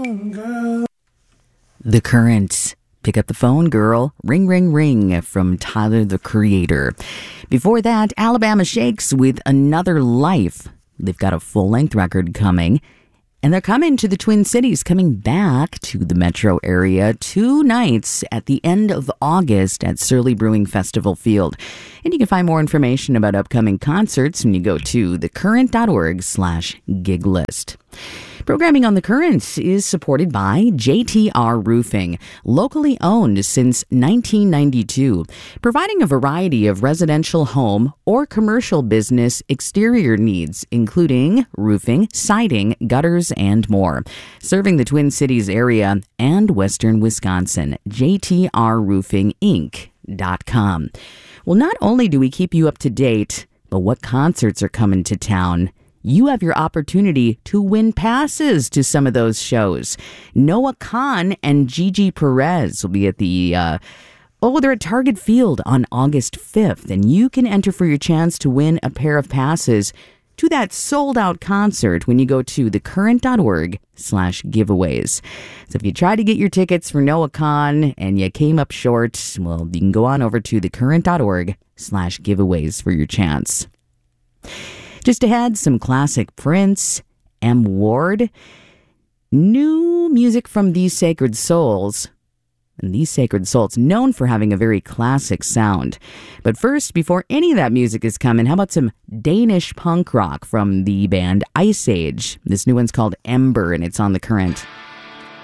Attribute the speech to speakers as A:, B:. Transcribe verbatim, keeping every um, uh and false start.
A: phone, girl.
B: The Current. Pick up the phone, girl. Ring, ring, ring from Tyler, the Creator. Before that, Alabama Shakes with Another Life. They've got a full-length record coming. And they're coming to the Twin Cities, coming back to the metro area two nights at the end of August at Surly Brewing Festival Field. And you can find more information about upcoming concerts when you go to thecurrent.org slash gig list. Programming on The Current is supported by J T R Roofing, locally owned since nineteen ninety-two, providing a variety of residential home or commercial business exterior needs, including roofing, siding, gutters, and more. Serving the Twin Cities area and western Wisconsin, J T R Roofing Inc dot com. Well, not only do we keep you up to date, but what concerts are coming to town? You have your opportunity to win passes to some of those shows. Noah Kahan and Gigi Perez will be at the, uh, oh, they're at Target Field on August fifth, and you can enter for your chance to win a pair of passes to that sold-out concert when you go to thecurrent.org slash giveaways. So if you try to get your tickets for Noah Kahan and you came up short, well, you can go on over to thecurrent.org slash giveaways for your chance. Just ahead, some classic Prince, M. Ward, new music from These Sacred Souls. And These Sacred Souls, known for having a very classic sound. But first, before any of that music is coming, how about some Danish punk rock from the band Ice Age? This new one's called Ember, and it's on The Current.